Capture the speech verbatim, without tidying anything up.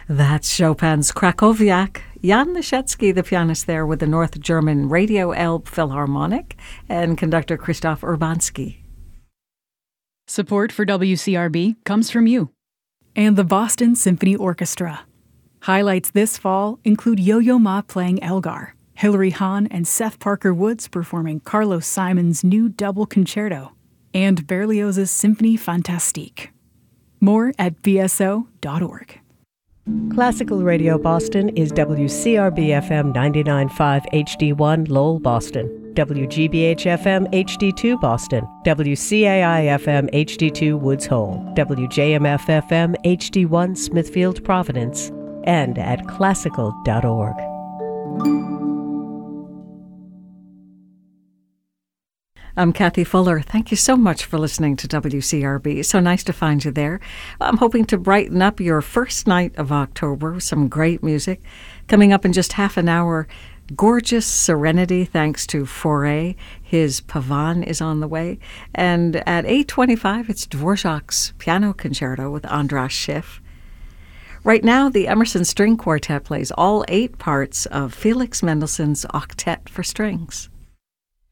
That's Chopin's Krakowiak. Jan Leschetski, the pianist there with the North German Radio Elbe Philharmonic, and conductor Christoph Urbanski. Support for W C R B comes from you. And the Boston Symphony Orchestra. Highlights this fall include Yo-Yo Ma playing Elgar, Hilary Hahn and Seth Parker Woods performing Carlos Simon's new double concerto, and Berlioz's Symphonie Fantastique. More at b s o dot org. Classical Radio Boston is W C R B F M ninety-nine point five H D one Lowell, Boston, W G B H F M H D two Boston, W C A I F M H D two Woods Hole, W J M F F M H D one Smithfield, Providence, and at classical dot org. I'm Kathy Fuller. Thank you so much for listening to W C R B. So nice to find you there. I'm hoping to brighten up your first night of October with some great music. Coming up in just half an hour, gorgeous Serenity thanks to Fauré. His Pavan is on the way. And at eight twenty-five, it's Dvorak's Piano Concerto with Andras Schiff. Right now, the Emerson String Quartet plays all eight parts of Felix Mendelssohn's Octet for Strings.